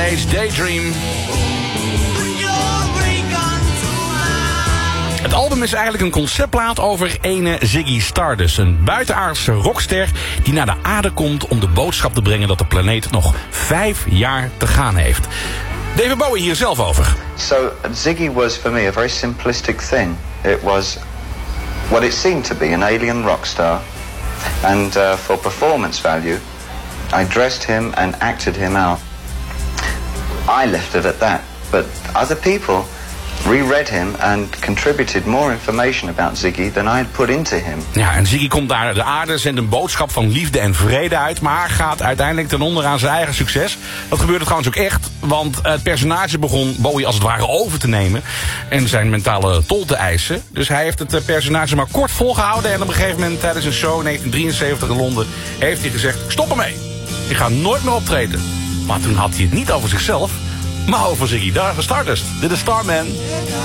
Age, Daydream. Het album is eigenlijk een conceptplaat over ene Ziggy Stardust. Een buitenaardse rockster die naar de aarde komt om de boodschap te brengen dat de planeet nog 5 jaar te gaan heeft. David Bowie hier zelf over. So Ziggy was for me a very simplistic thing. It was what it seemed to be, an alien rock star. And for performance value, I dressed him and acted him out. I left it at that. But other people reread him and contributed more information about Ziggy than I had put into him. Ja, en Ziggy komt naar de aarde, zendt een boodschap van liefde en vrede uit, maar gaat uiteindelijk ten onder aan zijn eigen succes. Dat gebeurde trouwens ook echt, want het personage begon Bowie als het ware over te nemen en zijn mentale tol te eisen. Dus hij heeft het personage maar kort volgehouden en op een gegeven moment tijdens een show in 1973 in Londen heeft hij gezegd: ik stop ermee, ik ga nooit meer optreden. Maar toen had hij het niet over zichzelf, maar over Ziggy Stardust. Dit is Starman.